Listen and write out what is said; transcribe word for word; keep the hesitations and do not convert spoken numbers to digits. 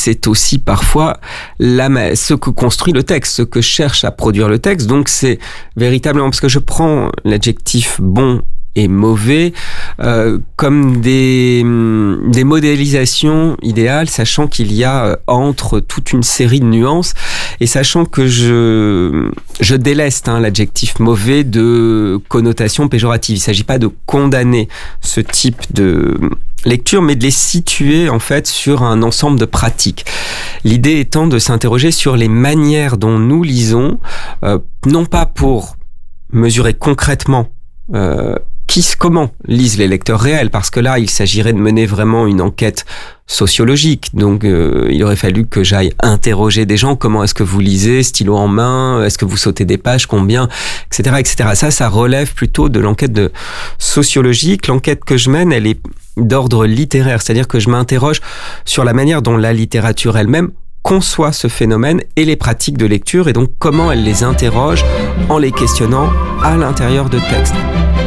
c'est aussi parfois la, ce que construit le texte, ce que cherche à produire le texte. Donc c'est véritablement, parce que je prends l'adjectif bon et mauvais euh, comme des, des modélisations idéales, sachant qu'il y a euh, entre toute une série de nuances, et sachant que je, je déleste hein, l'adjectif mauvais de connotation péjorative. Il ne s'agit pas de condamner ce type de lecture, mais de les situer en fait sur un ensemble de pratiques. L'idée étant de s'interroger sur les manières dont nous lisons, euh, non pas pour mesurer concrètement euh, Qui, comment lisent les lecteurs réels, parce que là, il s'agirait de mener vraiment une enquête sociologique. Donc, euh, il aurait fallu que j'aille interroger des gens. Comment est-ce que vous lisez, stylo en main? Est-ce que vous sautez des pages? Combien? Etc., et cetera. Ça, ça relève plutôt de l'enquête de sociologique. L'enquête que je mène, elle est d'ordre littéraire. C'est-à-dire que je m'interroge sur la manière dont la littérature elle-même conçoit ce phénomène et les pratiques de lecture, et donc comment elle les interroge en les questionnant à l'intérieur de textes.